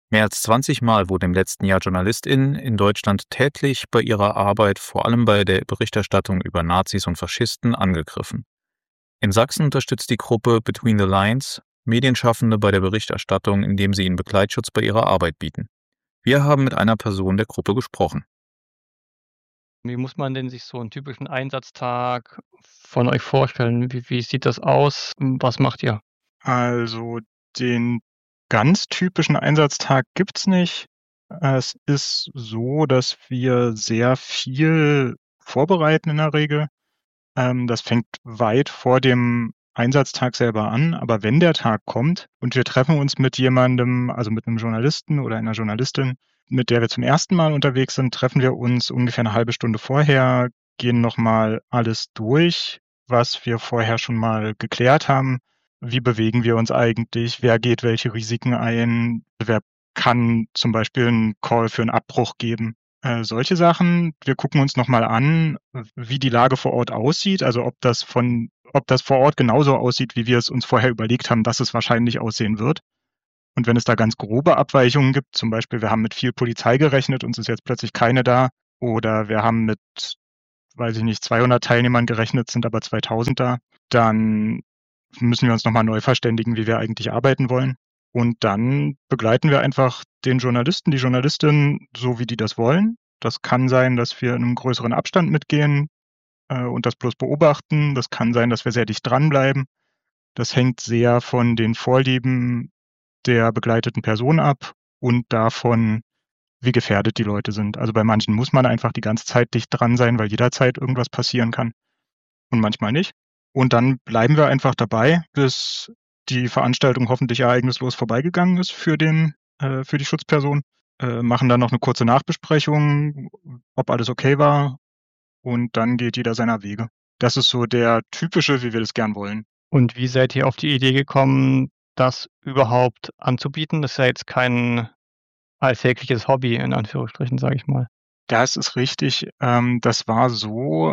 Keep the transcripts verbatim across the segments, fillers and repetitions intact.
Mehr als zwanzig Mal wurden im letzten Jahr JournalistInnen in Deutschland tätlich bei ihrer Arbeit, vor allem bei der Berichterstattung über Nazis und Faschisten, angegriffen. In Sachsen unterstützt die Gruppe Between the Lines Medienschaffende bei der Berichterstattung, indem sie ihnen Begleitschutz bei ihrer Arbeit bieten. Wir haben mit einer Person der Gruppe gesprochen. Wie muss man denn sich so 'n typischen Einsatztag von euch vorstellen? Wie wie sieht das aus? Hm, was macht ihr? Also, den ganz typischen Einsatztag gibt's nicht. Es ist so, dass wir sehr viel vorbereiten in der Regel. Ähm, das fängt weit vor dem Einsatztag selber an, aber wenn der Tag kommt und wir treffen uns mit jemandem, also mit 'nem Journalisten oder einer Journalistin, mit der wir zum ersten Mal unterwegs sind, treffen wir uns ungefähr 'ne halbe Stunde vorher, gehen noch mal alles durch, was wir vorher schon mal geklärt haben. Wie bewegen wir uns eigentlich? Wer geht welche Risiken ein? Wer kann zum Beispiel 'n Call für 'n Abbruch geben? Äh, solche Sachen. Wir gucken uns noch mal an, w wie die Lage vor Ort aussieht, also ob das von ob das vor Ort genauso aussieht, wie wir es uns vorher überlegt haben, dass es wahrscheinlich aussehen wird. Und wenn es da ganz grobe Abweichungen gibt, zum Beispiel, wir haben mit viel Polizei gerechnet und es ist jetzt plötzlich keine da, oder wir haben mit, weiß ich nicht, zweihundert Teilnehmern gerechnet, sind aber zweitausend da, dann müssen wir uns noch mal neu verständigen, wie wir eigentlich arbeiten wollen. Und dann begleiten wir einfach den Journalisten, die Journalistin, so wie die das wollen. Das kann sein, dass wir in 'nem größeren Abstand mitgehen, äh, und das bloß beobachten. Das kann sein, dass wir sehr dicht dranbleiben. Das hängt sehr von den Vorlieben der begleiteten Person ab und davon, wie gefährdet die Leute sind. Also, bei manchen muss man einfach die ganze Zeit dicht dran sein, weil jederzeit irgendwas passieren kann und manchmal nicht. Und dann bleiben wir einfach dabei, bis die Veranstaltung hoffentlich ereignislos vorbeigegangen ist für den äh, für die Schutzperson, äh, machen dann noch 'ne kurze Nachbesprechung, ob alles okay war, und dann geht jeder seiner Wege. Das ist so der typische, wie wir das gern wollen. Und wie seid ihr auf die Idee gekommen, das überhaupt anzubieten? Das ist ja jetzt kein alltägliches Hobby in Anführungsstrichen, sage ich mal. Das ist richtig. Ähm, das war so,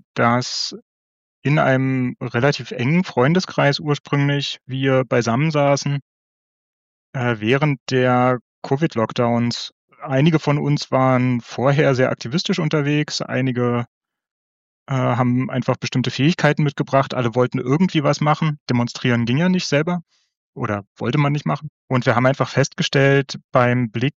dass in einem relativ engen Freundeskreis ursprünglich wir beisammensaßen äh, während der Covid-Lockdowns. Einige von uns waren vorher sehr aktivistisch unterwegs, einige, äh, haben einfach bestimmte Fähigkeiten mitgebracht. Alle wollten irgendwie was machen. Demonstrieren ging ja nicht selber oder wollte man nicht machen. Und wir haben einfach festgestellt beim Blick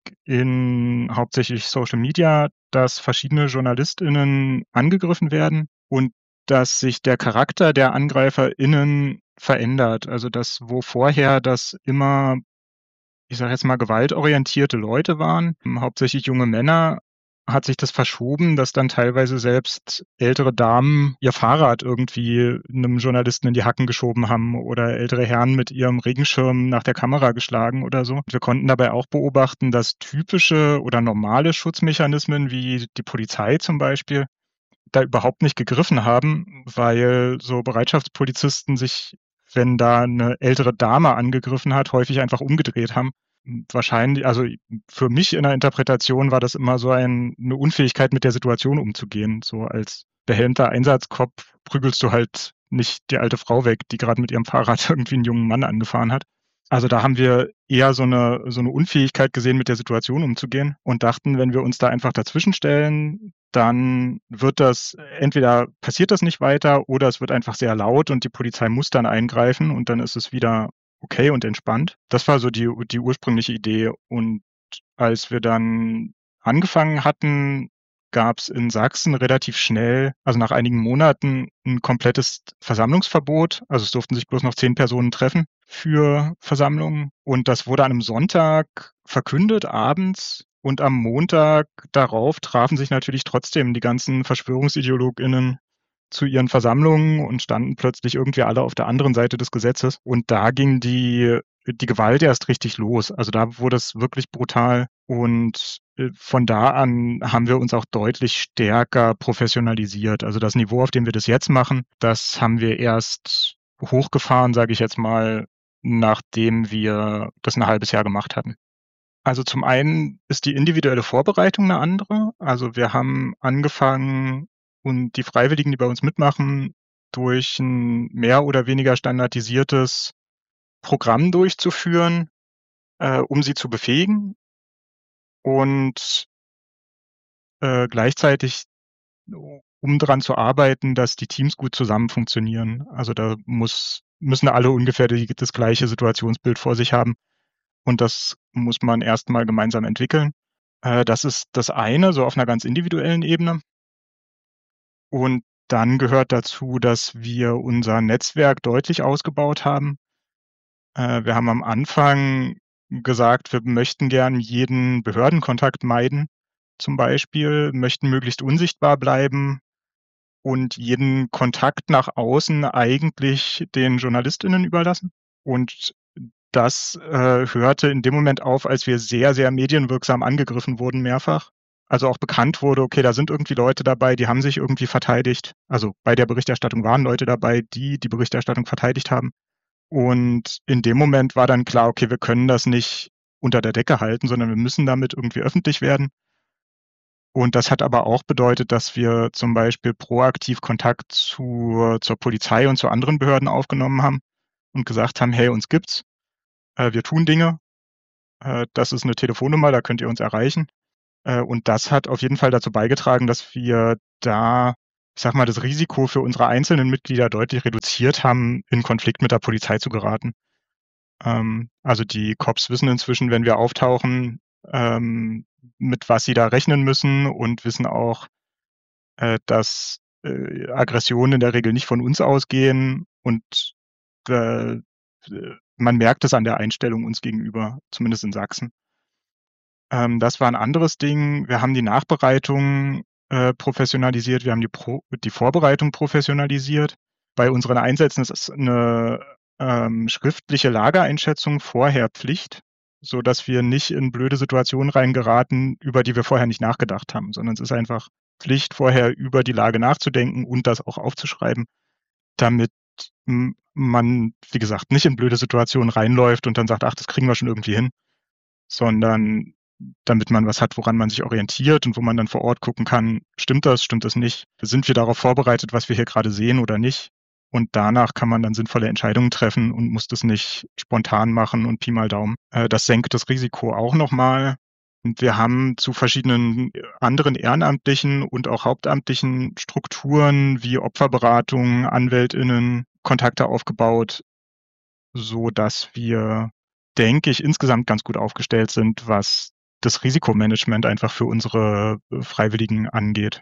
in hauptsächlich Social Media, dass verschiedene JournalistInnen angegriffen werden und dass sich der Charakter der AngreiferInnen verändert. Also, dass wo vorher das immer, ich sage jetzt mal, gewaltorientierte Leute waren, hm, hauptsächlich junge Männer, hat sich das verschoben, dass dann teilweise selbst ältere Damen ihr Fahrrad irgendwie 'nem Journalisten in die Hacken geschoben haben oder ältere Herren mit ihrem Regenschirm nach der Kamera geschlagen oder so. Wir konnten dabei auch beobachten, dass typische oder normale Schutzmechanismen wie die Polizei zum Beispiel da überhaupt nicht gegriffen haben, weil so Bereitschaftspolizisten sich, wenn da 'ne ältere Dame angegriffen hat, häufig einfach umgedreht haben. Hm, wahrscheinlich also, für mich in der Interpretation war das immer so ein 'ne Unfähigkeit, mit der Situation umzugehen. So als behelmter Einsatzkopf prügelst du halt nicht die alte Frau weg, die grad mit ihrem Fahrrad irgendwie 'n jungen Mann angefahren hat. Also, da haben wir eher so 'ne so 'ne Unfähigkeit gesehen, mit der Situation umzugehen und dachten, wenn wir uns da einfach dazwischenstellen, dann wird das entweder passiert das nicht weiter oder es wird einfach sehr laut und die Polizei muss dann eingreifen und dann ist es wieder okay und entspannt. Das war so die die ursprüngliche Idee. Und als wir dann angefangen hatten, gab's in Sachsen relativ schnell, also nach einigen Monaten, 'n komplettes Versammlungsverbot. Also, es durften sich bloß noch zehn Personen treffen für Versammlungen. Und das wurde an 'nem Sonntag verkündet abends und am Montag darauf trafen sich natürlich trotzdem die ganzen VerschwörungsideologInnen zu ihren Versammlungen und standen plötzlich irgendwie alle auf der anderen Seite des Gesetzes. Und da ging die die Gewalt erst richtig los. Also, da wurde es wirklich brutal. Und, äh, von da an haben wir uns auch deutlich stärker professionalisiert. Also, das Niveau, auf dem wir das jetzt machen, das haben wir erst hochgefahren, sage ich jetzt mal, nachdem wir das 'n halbes Jahr gemacht hatten. Also, zum einen ist die individuelle Vorbereitung 'ne andere. Also, wir haben angefangen und die Freiwilligen, die bei uns mitmachen, durch 'n mehr oder weniger standardisiertes Programm durchzuführen, äh, um sie zu befähigen. und äh, gleichzeitig, um dran zu arbeiten, dass die Teams gut zusammen funktionieren. Also da muss müssen alle ungefähr die das gleiche Situationsbild vor sich haben und das muss man erst mal gemeinsam entwickeln. Äh, das ist das eine, so auf 'ner ganz individuellen Ebene. Und dann gehört dazu, dass wir unser Netzwerk deutlich ausgebaut haben. Äh, wir haben am Anfang gesagt, wir möchten gern jeden Behördenkontakt meiden zum Beispiel, möchten möglichst unsichtbar bleiben und jeden Kontakt nach außen eigentlich den JournalistInnen überlassen. Und das, äh, hörte in dem Moment auf, als wir sehr, sehr medienwirksam angegriffen wurden mehrfach. Also auch bekannt wurde, okay, da sind irgendwie Leute dabei, die haben sich irgendwie verteidigt. Also bei der Berichterstattung waren Leute dabei, die die Berichterstattung verteidigt haben. Und in dem Moment war dann klar, okay, wir können das nicht unter der Decke halten, sondern wir müssen damit irgendwie öffentlich werden. Und das hat aber auch bedeutet, dass wir zum Beispiel proaktiv Kontakt zur zur Polizei und zu anderen Behörden aufgenommen haben und gesagt haben: „Hey, uns gibt's. Äh, wir tun Dinge. Äh, das ist 'ne Telefonnummer, da könnt ihr uns erreichen.“ Äh, und das hat auf jeden Fall dazu beigetragen, dass wir da, ich sage mal, das Risiko für unsere einzelnen Mitglieder deutlich reduziert haben, in Konflikt mit der Polizei zu geraten. Ähm, also die Cops wissen inzwischen, wenn wir auftauchen, ähm, mit was sie da rechnen müssen und wissen auch, äh, dass, äh, Aggressionen in der Regel nicht von uns ausgehen und, äh, äh, man merkt es an der Einstellung uns gegenüber, zumindest in Sachsen. Ähm, das war 'n anderes Ding. Wir haben die Nachbereitung, äh, professionalisiert. Wir haben die Pro die Vorbereitung professionalisiert. Bei unseren Einsätzen ist es 'ne, ähm, schriftliche Lageeinschätzung vorher Pflicht, sodass wir nicht in blöde Situationen reingeraten, über die wir vorher nicht nachgedacht haben, sondern es ist einfach Pflicht, vorher über die Lage nachzudenken und das auch aufzuschreiben, damit m man, wie gesagt, nicht in blöde Situationen reinläuft und dann sagt: „Ach, das kriegen wir schon irgendwie hin“, sondern damit man was hat, woran man sich orientiert und wo man dann vor Ort gucken kann: „Stimmt das, stimmt das nicht? Sind wir darauf vorbereitet, was wir hier grade sehen oder nicht?“ Und danach kann man dann sinnvolle Entscheidungen treffen und muss das nicht spontan machen und Pi mal Daumen. Äh, das senkt das Risiko auch noch mal. Und wir haben zu verschiedenen anderen ehrenamtlichen und auch hauptamtlichen Strukturen wie Opferberatung, AnwältInnen Kontakte aufgebaut, sodass wir, denke ich, insgesamt ganz gut aufgestellt sind, was das Risikomanagement einfach für unsere, äh, Freiwilligen angeht.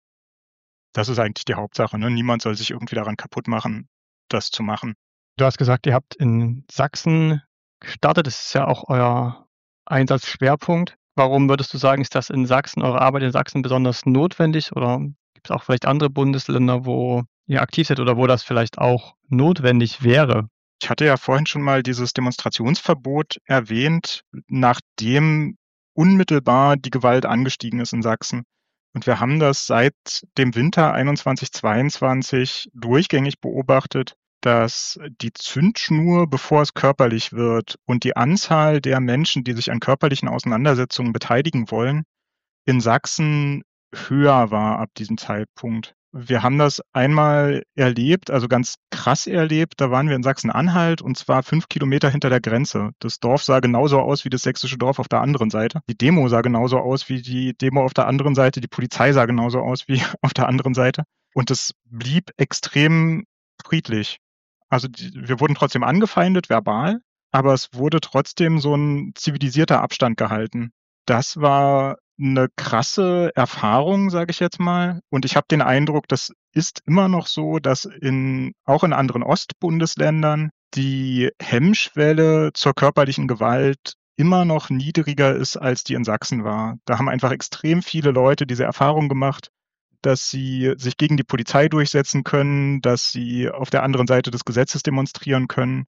Das ist eigentlich die Hauptsache, ne? Niemand soll sich irgendwie daran kaputt machen, das zu machen. Du hast gesagt, ihr habt in Sachsen gestartet. Das ist ja auch euer Einsatzschwerpunkt. Warum würdest du sagen, ist das in Sachsen eure Arbeit in Sachsen besonders notwendig? Oder gibt's auch vielleicht andere Bundesländer, wo ihr aktiv seid oder wo das vielleicht auch notwendig wäre? Ich hatte ja vorhin schon mal dieses Demonstrationsverbot erwähnt, nachdem unmittelbar die Gewalt angestiegen ist in Sachsen. Und wir haben das seit dem Winter einundzwanzig zweiundzwanzig durchgängig beobachtet, dass die Zündschnur, bevor es körperlich wird und die Anzahl der Menschen, die sich an körperlichen Auseinandersetzungen beteiligen wollen, in Sachsen höher war ab diesem Zeitpunkt. Wir haben das einmal erlebt, also ganz krass erlebt. Da waren wir in Sachsen-Anhalt und zwar fünf Kilometer hinter der Grenze. Das Dorf sah genauso aus wie das sächsische Dorf auf der anderen Seite. Die Demo sah genauso aus wie die Demo auf der anderen Seite. Die Polizei sah genauso aus wie auf der anderen Seite. Und es blieb extrem friedlich. Also die wir wurden trotzdem angefeindet, verbal, aber es wurde trotzdem so 'n zivilisierter Abstand gehalten. Das war 'ne krasse Erfahrung, sage ich jetzt mal. Und ich habe den Eindruck, das ist immer noch so, dass in auch in anderen Ostbundesländern die Hemmschwelle zur körperlichen Gewalt immer noch niedriger ist, als die in Sachsen war. Da haben einfach extrem viele Leute diese Erfahrung gemacht, dass sie sich gegen die Polizei durchsetzen können, dass sie auf der anderen Seite des Gesetzes demonstrieren können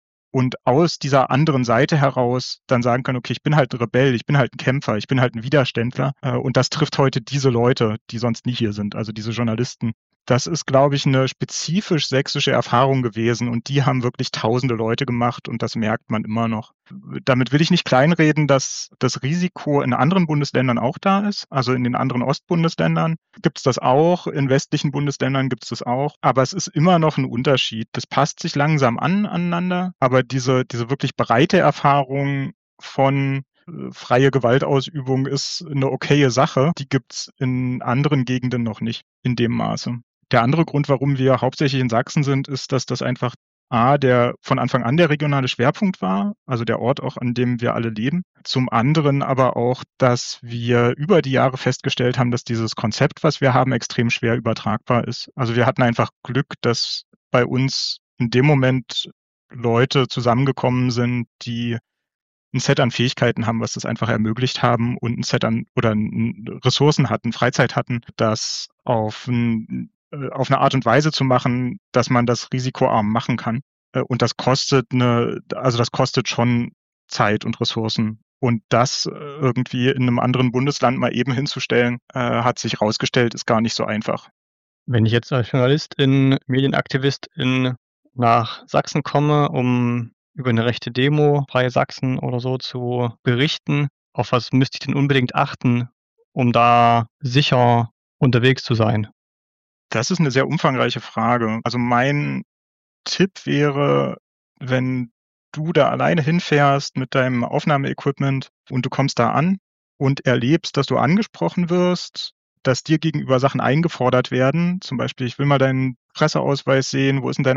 und aus dieser anderen Seite heraus dann sagen können: „Okay, ich bin halt 'n Rebell, ich bin halt 'n Kämpfer, ich bin halt 'n Widerständler.“ Äh, und das trifft heute diese Leute, die sonst nie hier sind, also diese Journalisten. Das ist, glaube ich, 'ne spezifisch sächsische Erfahrung gewesen und die haben wirklich tausende Leute gemacht und das merkt man immer noch. Damit will ich nicht kleinreden, dass das Risiko in anderen Bundesländern auch da ist. Also in den anderen Ostbundesländern gibt's das auch, in westlichen Bundesländern gibt's das auch, aber es ist immer noch 'n Unterschied. Das passt sich langsam an aneinander, aber diese diese wirklich breite Erfahrung von äh, freie Gewaltausübung ist eine okaye Sache. Die gibt's in anderen Gegenden noch nicht in dem Maße. Der andere Grund, warum wir hauptsächlich in Sachsen sind, ist, dass das einfach A, der von Anfang an der regionale Schwerpunkt war, also der Ort auch, an dem wir alle leben. Zum anderen aber auch, dass wir über die Jahre festgestellt haben, dass dieses Konzept, was wir haben, extrem schwer übertragbar ist. Also wir hatten einfach Glück, dass bei uns in dem Moment Leute zusammengekommen sind, die ein Set an Fähigkeiten haben, was das einfach ermöglicht haben und ein Set an oder n- Ressourcen hatten, Freizeit hatten, das auf, ein, äh, auf eine Art und Weise zu machen, dass man das risikoarm machen kann. Äh, Und das kostet eine, also das kostet schon Zeit und Ressourcen. Und das äh, irgendwie in einem anderen Bundesland mal eben hinzustellen, äh, hat sich rausgestellt, ist gar nicht so einfach. Wenn ich jetzt als Journalistin, Medienaktivistin nach Sachsen komme, um über eine rechte Demo, Freie Sachsen oder so zu berichten, auf was müsste ich denn unbedingt achten, um da sicher unterwegs zu sein? Das ist eine sehr umfangreiche Frage. Also mein Tipp wäre, wenn du da alleine hinfährst mit deinem Aufnahmeequipment und du kommst da an und erlebst, dass du angesprochen wirst, dass dir gegenüber Sachen eingefordert werden, zum Beispiel: „Ich will mal deinen Presseausweis sehen, wo ist denn dein